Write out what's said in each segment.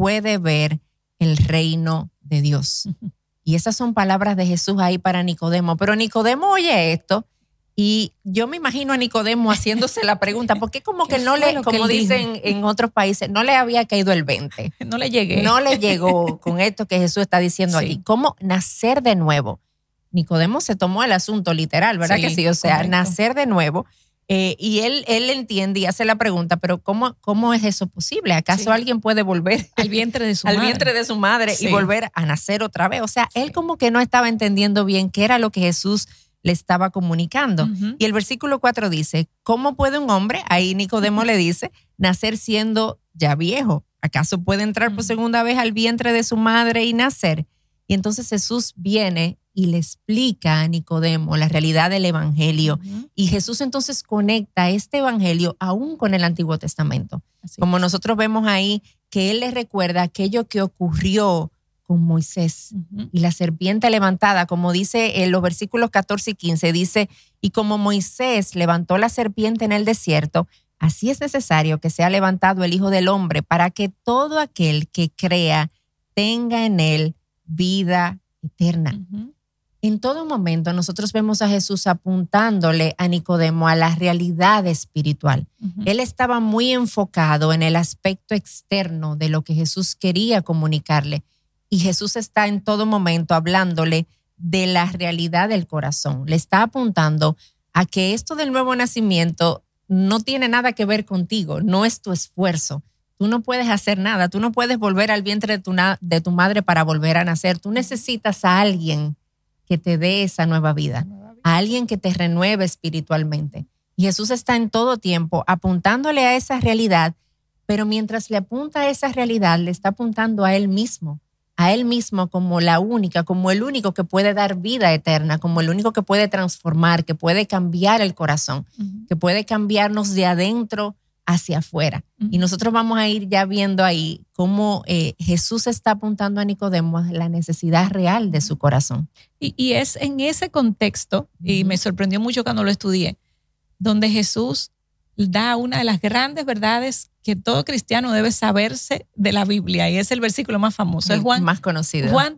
puede ver el reino de Dios. Y esas son palabras de Jesús ahí para Nicodemo. Pero Nicodemo oye esto y yo me imagino a Nicodemo haciéndose la pregunta, porque como que no le, como dicen en otros países, no le había caído el 20. No le llegué. No le llegó con esto que Jesús está diciendo aquí. ¿Cómo nacer de nuevo? Nicodemo se tomó el asunto literal, ¿verdad que sí? O sea, correcto. Nacer de nuevo. Y él entiende y hace la pregunta, pero ¿cómo es eso posible? ¿Acaso alguien puede volver al vientre de su madre y volver a nacer otra vez? O sea, él como que no estaba entendiendo bien qué era lo que Jesús le estaba comunicando. Y el versículo 4 dice, ¿cómo puede un hombre, ahí Nicodemo le dice, nacer siendo ya viejo? ¿Acaso puede entrar por segunda vez al vientre de su madre y nacer? Y entonces Jesús viene y le explica a Nicodemo la realidad del evangelio. Y Jesús entonces conecta este evangelio aún con el Antiguo Testamento. Como nosotros vemos ahí que él le recuerda aquello que ocurrió con Moisés y la serpiente levantada, como dice en los versículos 14 y 15, dice, y como Moisés levantó la serpiente en el desierto, así es necesario que sea levantado el Hijo del Hombre para que todo aquel que crea tenga en él vida eterna. En todo momento nosotros vemos a Jesús apuntándole a Nicodemo a la realidad espiritual. Él estaba muy enfocado en el aspecto externo de lo que Jesús quería comunicarle. Y Jesús está en todo momento hablándole de la realidad del corazón. Le está apuntando a que esto del nuevo nacimiento no tiene nada que ver contigo, no es tu esfuerzo. Tú no puedes hacer nada, tú no puedes volver al vientre de tu madre para volver a nacer. Tú necesitas a alguien que te dé esa nueva vida, a alguien que te renueve espiritualmente. Y Jesús está en todo tiempo apuntándole a esa realidad, pero mientras le apunta a esa realidad, le está apuntando a él mismo como la única, como el único que puede dar vida eterna, como el único que puede transformar, que puede cambiar el corazón, que puede cambiarnos de adentro hacia afuera. Y nosotros vamos a ir ya viendo ahí cómo Jesús está apuntando a Nicodemo a la necesidad real de su corazón. Y es en ese contexto, y me sorprendió mucho cuando lo estudié, donde Jesús da una de las grandes verdades que todo cristiano debe saberse de la Biblia, y es el versículo más famoso, es Juan, más conocido. Juan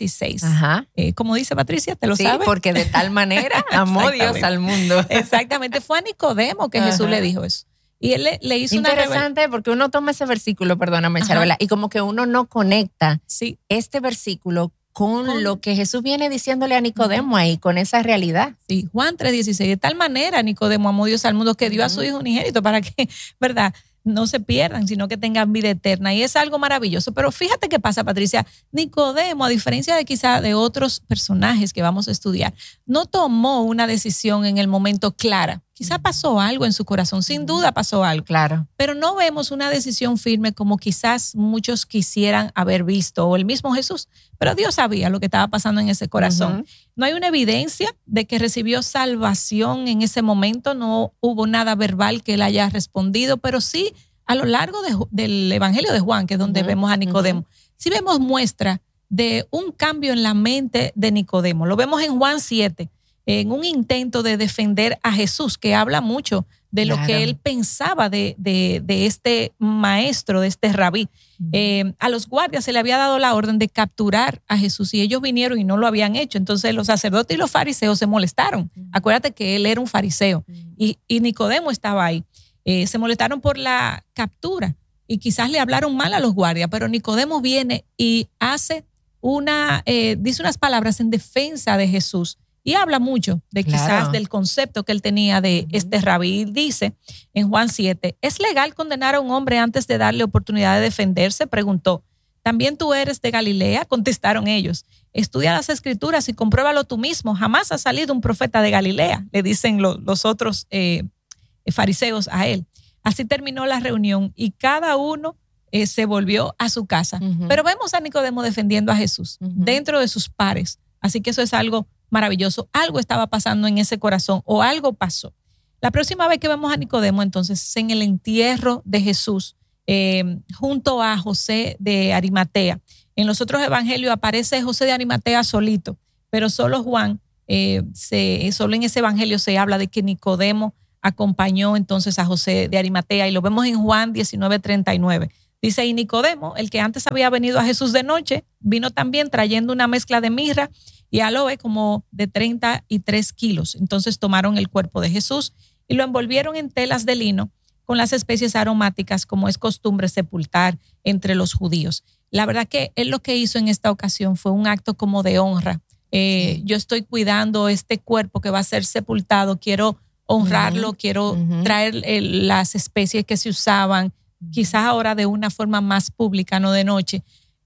3:16. Como dice Patricia, ¿te lo sabes? Sí, porque de tal manera amó Dios al mundo. Exactamente, fue a Nicodemo que Jesús le dijo eso. Y él le hizo interesante porque uno toma ese versículo, perdóname, Charvela, y como que uno no conecta este versículo con lo que Jesús viene diciéndole a Nicodemo ahí, con esa realidad. Sí, Juan 3:16. De tal manera Nicodemo amó Dios al mundo que dio a su Hijo unigénito para que, ¿verdad?, no se pierdan, sino que tengan vida eterna. Y es algo maravilloso. Pero fíjate qué pasa, Patricia. Nicodemo, a diferencia de quizá de otros personajes que vamos a estudiar, no tomó una decisión en el momento clara. Quizá pasó algo en su corazón, sin duda pasó algo. Claro. Pero no vemos una decisión firme como quizás muchos quisieran haber visto, o el mismo Jesús. Pero Dios sabía lo que estaba pasando en ese corazón. No hay una evidencia de que recibió salvación en ese momento, no hubo nada verbal que él haya respondido, pero sí a lo largo del Evangelio de Juan, que es donde vemos a Nicodemo, sí vemos muestra de un cambio en la mente de Nicodemo. Lo vemos en Juan 7, en un intento de defender a Jesús, que habla mucho de lo que él pensaba de este maestro, de este rabí. A los guardias se le había dado la orden de capturar a Jesús y ellos vinieron y no lo habían hecho. Entonces los sacerdotes y los fariseos se molestaron. Acuérdate que él era un fariseo y Nicodemo estaba ahí. Se molestaron por la captura y quizás le hablaron mal a los guardias, pero Nicodemo viene y dice unas palabras en defensa de Jesús. Y habla mucho de quizás del concepto que él tenía de este rabí. Dice en Juan 7, ¿es legal condenar a un hombre antes de darle oportunidad de defenderse? Preguntó. ¿También tú eres de Galilea? Contestaron ellos. Estudia las escrituras y compruébalo tú mismo. Jamás ha salido un profeta de Galilea, le dicen los otros fariseos a él. Así terminó la reunión y cada uno se volvió a su casa. Pero vemos a Nicodemo defendiendo a Jesús dentro de sus pares. Así que eso es algo maravilloso. Algo estaba pasando en ese corazón o algo pasó. La próxima vez que vemos a Nicodemo, entonces, es en el entierro de Jesús junto a José de Arimatea. En los otros evangelios aparece José de Arimatea solito, pero solo Juan, solo en ese evangelio se habla de que Nicodemo acompañó entonces a José de Arimatea y lo vemos en Juan 19:39. Dice, y Nicodemo, el que antes había venido a Jesús de noche, vino también trayendo una mezcla de mirra y aloe como de 33 kilos. Entonces tomaron el cuerpo de Jesús y lo envolvieron en telas de lino con las especies aromáticas, como es costumbre sepultar entre los judíos. La verdad que él lo que hizo en esta ocasión fue un acto como de honra. Yo estoy cuidando este cuerpo que va a ser sepultado, quiero honrarlo, quiero traer las especies que se usaban, quizás ahora de una forma más pública, no de noche.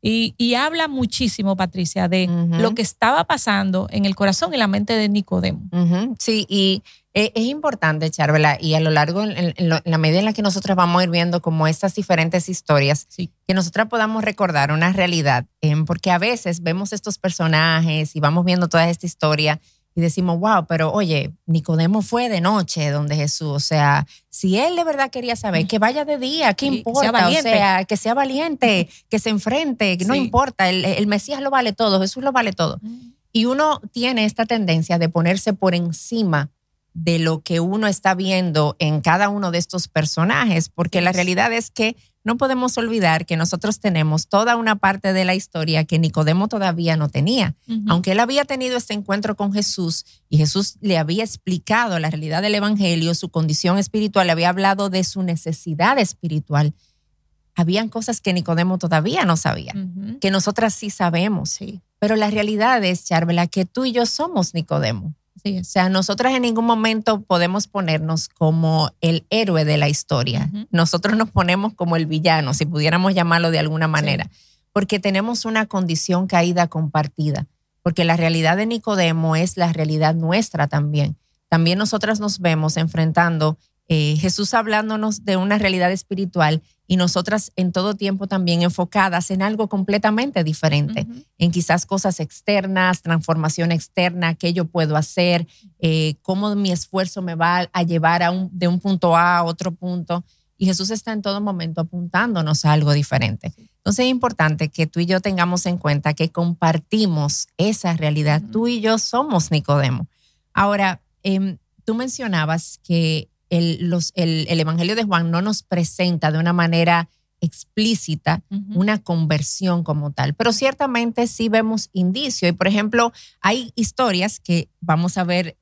Y habla muchísimo, Patricia, de lo que estaba pasando en el corazón y la mente de Nicodemo. Sí, y es importante, Charvela, y a lo largo, en la medida en la que nosotros vamos a ir viendo como estas diferentes historias, que nosotras podamos recordar una realidad, porque a veces vemos estos personajes y vamos viendo toda esta historia y decimos, wow, pero oye, Nicodemo fue de noche donde Jesús, o sea, si él de verdad quería saber, que vaya de día, ¿qué importa? O sea, que sea valiente, que se enfrente, no importa, el Mesías lo vale todo, Jesús lo vale todo. Y uno tiene esta tendencia de ponerse por encima de lo que uno está viendo en cada uno de estos personajes, porque la realidad es que no podemos olvidar que nosotros tenemos toda una parte de la historia que Nicodemo todavía no tenía. Aunque él había tenido este encuentro con Jesús y Jesús le había explicado la realidad del evangelio, su condición espiritual, le había hablado de su necesidad espiritual, habían cosas que Nicodemo todavía no sabía, que nosotras sí sabemos. Pero la realidad es, Charvela, que tú y yo somos Nicodemo. O sea, nosotras en ningún momento podemos ponernos como el héroe de la historia. Nosotros nos ponemos como el villano, si pudiéramos llamarlo de alguna manera, porque tenemos una condición caída compartida, porque la realidad de Nicodemo es la realidad nuestra también. También nosotras nos vemos enfrentando Jesús hablándonos de una realidad espiritual y nosotras en todo tiempo también enfocadas en algo completamente diferente, en quizás cosas externas, transformación externa, qué yo puedo hacer, cómo mi esfuerzo me va a llevar de un punto A otro punto. Y Jesús está en todo momento apuntándonos a algo diferente. Entonces es importante que tú y yo tengamos en cuenta que compartimos esa realidad. Tú y yo somos Nicodemo. Ahora, tú mencionabas que el Evangelio de Juan no nos presenta de una manera explícita una conversión como tal, pero ciertamente sí vemos indicios. Y por ejemplo, hay historias que vamos a ver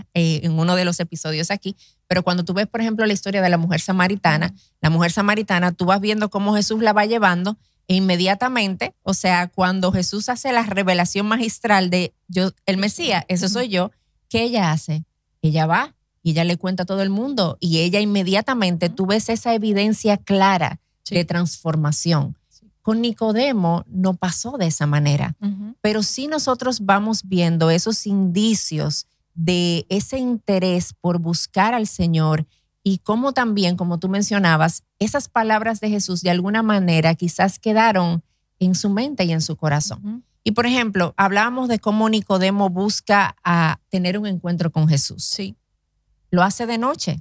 en uno de los episodios aquí, pero cuando tú ves, por ejemplo, la historia de la mujer samaritana, tú vas viendo cómo Jesús la va llevando e inmediatamente, o sea, cuando Jesús hace la revelación magistral de el Mesías, eso soy yo, ¿qué ella hace? Ella va y ella le cuenta a todo el mundo y ella inmediatamente, tú ves esa evidencia clara de transformación. Con Nicodemo no pasó de esa manera, pero sí nosotros vamos viendo esos indicios de ese interés por buscar al Señor y cómo también, como tú mencionabas, esas palabras de Jesús de alguna manera quizás quedaron en su mente y en su corazón. Y por ejemplo, hablábamos de cómo Nicodemo busca a tener un encuentro con Jesús. Sí. Lo hace de noche,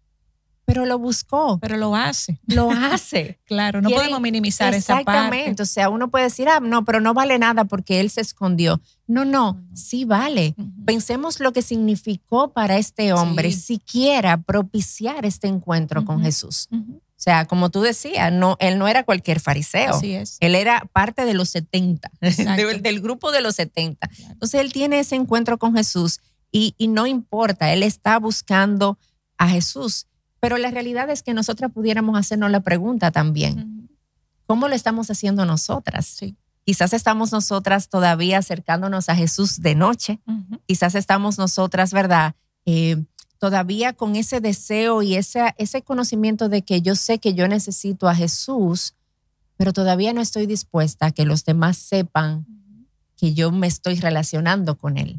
pero lo buscó. Pero lo hace. Lo hace. Claro, no podemos minimizar esa parte. Exactamente. O sea, uno puede decir, no, pero no vale nada porque él se escondió. No, sí vale. Pensemos lo que significó para este hombre siquiera propiciar este encuentro con Jesús. O sea, como tú decías, él no era cualquier fariseo. Así es. Él era parte de los 70, del grupo de los 70. Claro. Entonces, él tiene ese encuentro con Jesús y no importa, él está buscando a Jesús. Pero la realidad es que nosotras pudiéramos hacernos la pregunta también. ¿Cómo lo estamos haciendo nosotras? Sí. Quizás estamos nosotras todavía acercándonos a Jesús de noche. Quizás estamos nosotras, ¿verdad? Todavía con ese deseo y ese conocimiento de que yo sé que yo necesito a Jesús, pero todavía no estoy dispuesta a que los demás sepan que yo me estoy relacionando con Él.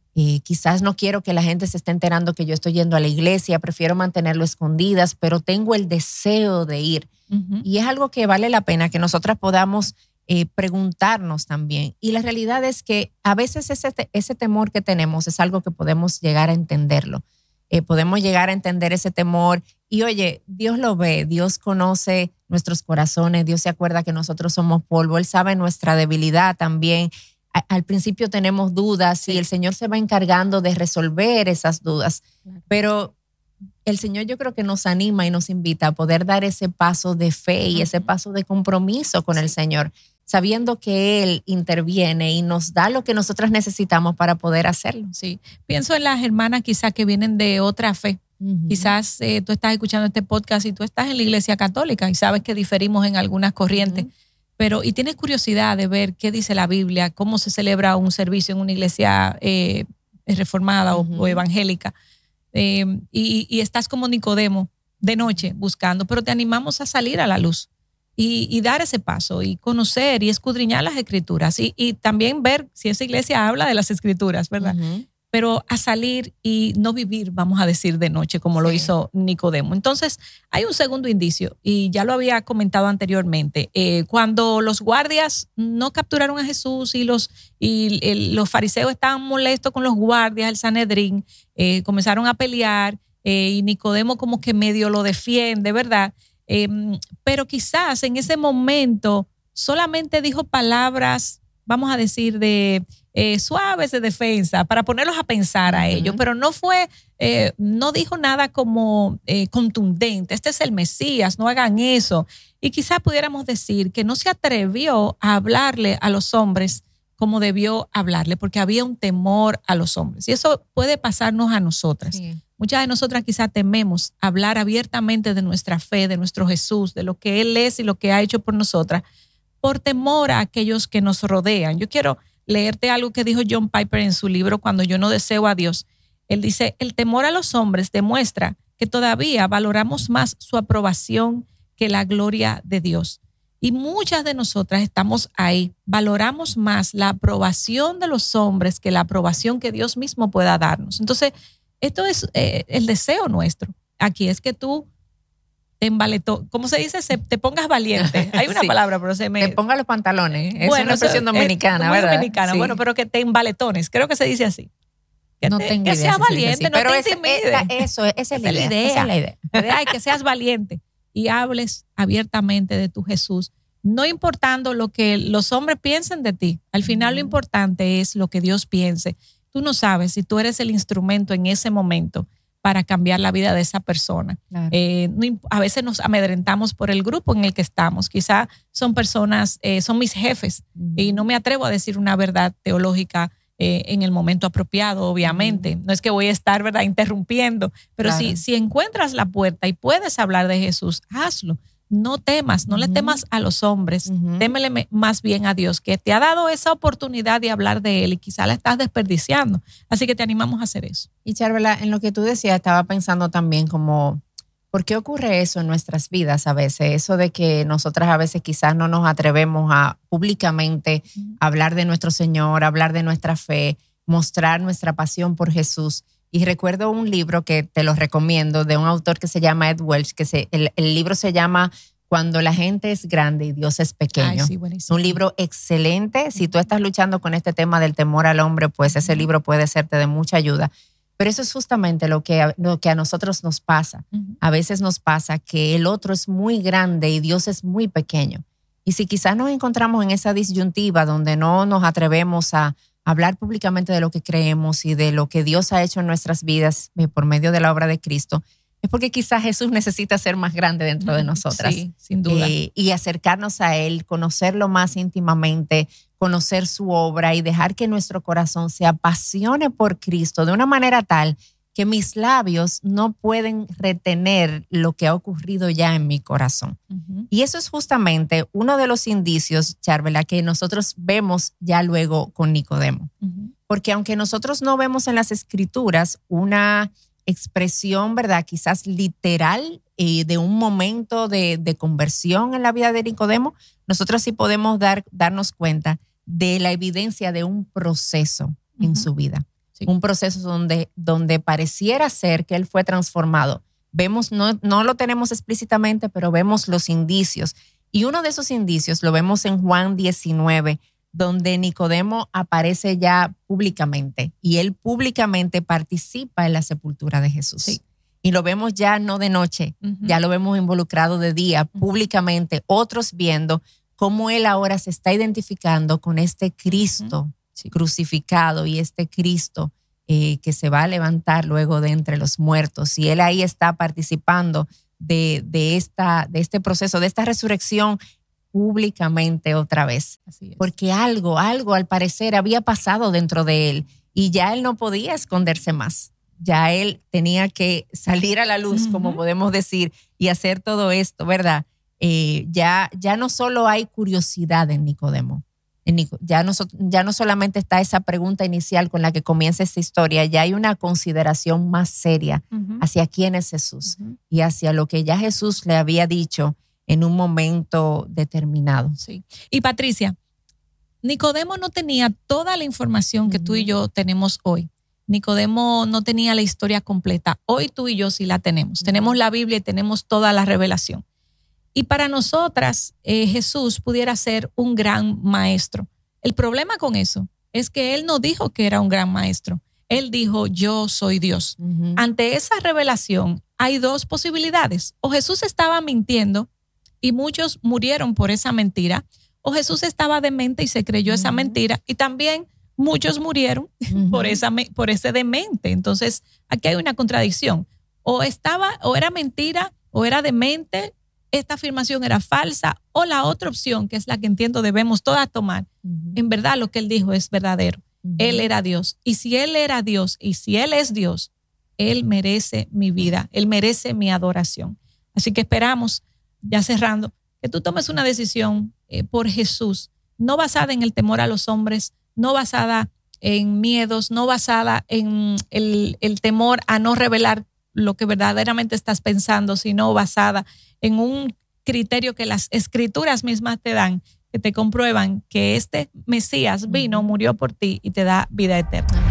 Quizás no quiero que la gente se esté enterando que yo estoy yendo a la iglesia, prefiero mantenerlo escondidas, pero tengo el deseo de ir. Y es algo que vale la pena que nosotras podamos preguntarnos también. Y la realidad es que a veces ese temor que tenemos es algo que podemos llegar a entenderlo. Podemos llegar a entender ese temor y oye, Dios lo ve, Dios conoce nuestros corazones, Dios se acuerda que nosotros somos polvo, Él sabe nuestra debilidad también. Al principio tenemos dudas y el Señor se va encargando de resolver esas dudas, pero el Señor yo creo que nos anima y nos invita a poder dar ese paso de fe y ese paso de compromiso con el Señor, sabiendo que Él interviene y nos da lo que nosotras necesitamos para poder hacerlo. Sí, pienso en las hermanas quizás que vienen de otra fe. Quizás tú estás escuchando este podcast y tú estás en la iglesia católica y sabes que diferimos en algunas corrientes, pero y tienes curiosidad de ver qué dice la Biblia, cómo se celebra un servicio en una iglesia reformada o evangélica. Y estás como Nicodemo de noche buscando, pero te animamos a salir a la luz y dar ese paso y conocer y escudriñar las escrituras y también ver si esa iglesia habla de las escrituras, ¿verdad? Pero a salir y no vivir, vamos a decir, de noche, como lo hizo Nicodemo. Entonces, hay un segundo indicio, y ya lo había comentado anteriormente. Cuando los guardias no capturaron a Jesús y los fariseos estaban molestos con los guardias, el Sanedrín, comenzaron a pelear, y Nicodemo como que medio lo defiende, ¿verdad? Pero quizás en ese momento solamente dijo palabras, vamos a decir, de suaves de defensa, para ponerlos a pensar a ellos, pero no dijo nada como contundente, este es el Mesías, no hagan eso. Y quizás pudiéramos decir que no se atrevió a hablarle a los hombres como debió hablarle, porque había un temor a los hombres. Y eso puede pasarnos a nosotras. Sí. Muchas de nosotras quizás tememos hablar abiertamente de nuestra fe, de nuestro Jesús, de lo que Él es y lo que ha hecho por nosotras, por temor a aquellos que nos rodean. Yo quiero leerte algo que dijo John Piper en su libro Cuando yo no deseo a Dios. Él dice, el temor a los hombres demuestra que todavía valoramos más su aprobación que la gloria de Dios. Y muchas de nosotras estamos ahí. Valoramos más la aprobación de los hombres que la aprobación que Dios mismo pueda darnos. Entonces, esto es el deseo nuestro. Aquí es que tú te embaletó, ¿cómo se dice? Te pongas valiente. Hay una palabra, pero se me... Te ponga los pantalones. Es una expresión dominicana, ¿verdad? Dominicana, sí. Bueno, pero que te embaletones. Creo que se dice así. Que no tengo idea. Que seas valiente, no pero te intimides. Esa es la idea. Ay, que seas valiente y hables abiertamente de tu Jesús, no importando lo que los hombres piensen de ti. Al final lo importante es lo que Dios piense. Tú no sabes si tú eres el instrumento en ese momento para cambiar la vida de esa persona. Claro. A veces nos amedrentamos por el grupo en el que estamos. Quizá son personas, son mis jefes, y no me atrevo a decir una verdad teológica en el momento apropiado, obviamente. No es que voy a estar, ¿verdad?, interrumpiendo, pero claro, si encuentras la puerta y puedes hablar de Jesús, hazlo. No temas, no le temas a los hombres, témele más bien a Dios, que te ha dado esa oportunidad de hablar de Él y quizá la estás desperdiciando. Así que te animamos a hacer eso. Y Charvela, en lo que tú decías, estaba pensando también como, ¿por qué ocurre eso en nuestras vidas a veces? Eso de que nosotras a veces quizás no nos atrevemos a públicamente hablar de nuestro Señor, hablar de nuestra fe, mostrar nuestra pasión por Jesús. Y recuerdo un libro que te lo recomiendo de un autor que se llama Ed Welch, que el libro se llama Cuando la gente es grande y Dios es pequeño. Ay, sí, buenísimo. Un libro excelente. Si tú estás luchando con este tema del temor al hombre, pues ese libro puede serte de mucha ayuda. Pero eso es justamente lo que a nosotros nos pasa. A veces nos pasa que el otro es muy grande y Dios es muy pequeño. Y si quizás nos encontramos en esa disyuntiva donde no nos atrevemos a hablar públicamente de lo que creemos y de lo que Dios ha hecho en nuestras vidas por medio de la obra de Cristo, es porque quizás Jesús necesita ser más grande dentro de nosotras. Sí, sin duda. Y acercarnos a Él, conocerlo más íntimamente, conocer su obra y dejar que nuestro corazón se apasione por Cristo de una manera tal que mis labios no pueden retener lo que ha ocurrido ya en mi corazón. Y eso es justamente uno de los indicios, Charvela, que nosotros vemos ya luego con Nicodemo. Porque aunque nosotros no vemos en las Escrituras una expresión, ¿verdad?, quizás literal de un momento de conversión en la vida de Nicodemo, nosotros sí podemos darnos cuenta de la evidencia de un proceso en su vida. Sí. Un proceso donde pareciera ser que él fue transformado. Vemos, no lo tenemos explícitamente, pero vemos los indicios. Y uno de esos indicios lo vemos en Juan 19, donde Nicodemo aparece ya públicamente y él públicamente participa en la sepultura de Jesús. Sí. Y lo vemos ya no de noche, ya lo vemos involucrado de día, públicamente, otros viendo cómo él ahora se está identificando con este Cristo crucificado y este Cristo que se va a levantar luego de entre los muertos. Y él ahí está participando de este proceso, de esta resurrección públicamente otra vez. Así es. Porque algo al parecer había pasado dentro de él y ya él no podía esconderse más. Ya él tenía que salir a la luz, como podemos decir, y hacer todo esto, ¿verdad? Ya no solo hay curiosidad en Nicodemo. Ya no solamente está esa pregunta inicial con la que comienza esta historia, ya hay una consideración más seria hacia quién es Jesús y hacia lo que ya Jesús le había dicho en un momento determinado. Sí. Y Patricia, Nicodemo no tenía toda la información que tú y yo tenemos hoy. Nicodemo no tenía la historia completa. Hoy tú y yo sí la tenemos. Tenemos la Biblia y tenemos toda la revelación. Y para nosotras, Jesús pudiera ser un gran maestro. El problema con eso es que él no dijo que era un gran maestro. Él dijo, yo soy Dios. Ante esa revelación hay dos posibilidades. O Jesús estaba mintiendo y muchos murieron por esa mentira, o Jesús estaba demente y se creyó esa mentira, y también muchos murieron por ese demente. Entonces, aquí hay una contradicción. O era mentira, o era demente, esta afirmación era falsa, o la otra opción, que es la que entiendo debemos todas tomar, en verdad lo que él dijo es verdadero. Él era Dios. Y si él era Dios, y si él es Dios, él merece mi vida, él merece mi adoración. Así que esperamos, ya cerrando, que tú tomes una decisión por Jesús, no basada en el temor a los hombres, no basada en miedos, no basada en el temor a no revelar lo que verdaderamente estás pensando, sino basada en un criterio que las escrituras mismas te dan, que te comprueban que este Mesías vino, murió por ti y te da vida eterna.